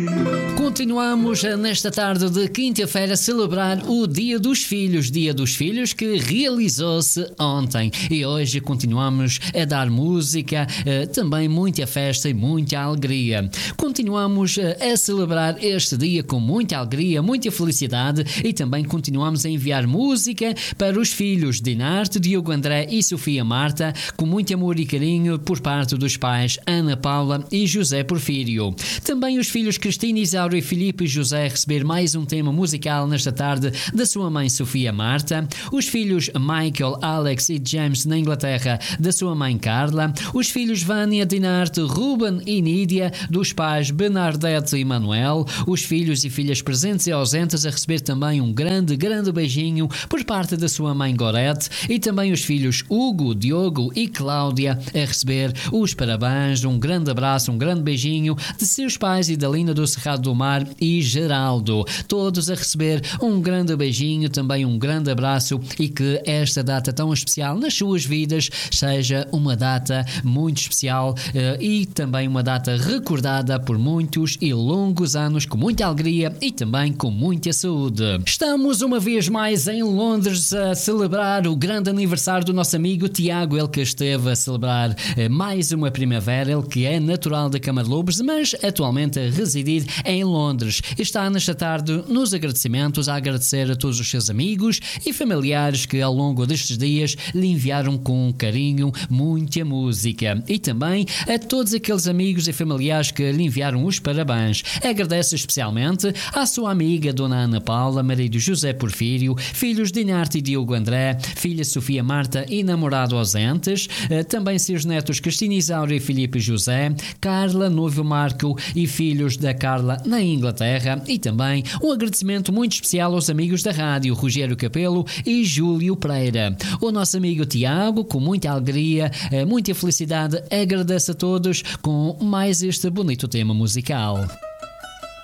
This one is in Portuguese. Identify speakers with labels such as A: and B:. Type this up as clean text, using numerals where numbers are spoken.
A: Continuamos nesta tarde de quinta-feira a celebrar o Dia dos Filhos que realizou-se ontem. E hoje continuamos a dar música, também muita festa e muita alegria. Continuamos a celebrar este dia com muita alegria, muita felicidade e também continuamos a enviar música para os filhos Dinarte, Diogo André e Sofia Marta, com muito amor e carinho por parte dos pais Ana Paula e José Porfírio. Também os filhos Cristina, Isauro e Filipe e José receber mais um tema musical nesta tarde da sua mãe Sofia Marta, os filhos Michael, Alex e James na Inglaterra da sua mãe Carla, os filhos Vânia, Dinarte, Ruben e Nídia dos pais Bernadette e Manuel, os filhos e filhas presentes e ausentes a receber também um grande beijinho por parte da sua mãe Gorete e também os filhos Hugo, Diogo e Cláudia a receber os parabéns, um grande abraço, um grande beijinho de seus pais e da Lina do Cerrado do Mar e Geraldo, todos a receber um grande beijinho, também um grande abraço e que esta data tão especial nas suas vidas seja uma data muito especial e também uma data recordada por muitos e longos anos com muita alegria e também com muita saúde. Estamos uma vez mais em Londres a celebrar o grande aniversário do nosso amigo Tiago, ele que esteve a celebrar mais uma primavera, ele que é natural da Câmara de Lobres, mas atualmente a residir em Londres. Está nesta tarde nos agradecimentos a agradecer a todos os seus amigos e familiares que ao longo destes dias lhe enviaram com carinho muita música e também a todos aqueles amigos e familiares que lhe enviaram os parabéns. Agradece especialmente à sua amiga Dona Ana Paula, marido José Porfírio, filhos Dinarte e Diogo André, filha Sofia Marta e namorado ausentes, também seus netos Cristina, Isauro e Filipe José, Carla, noivo Marco e filhos da Carla na Inglaterra e também um agradecimento muito especial aos amigos da rádio Rogério Capelo e Júlio Pereira. O nosso amigo Tiago, com muita alegria, muita felicidade, agradece a todos com mais este bonito tema musical.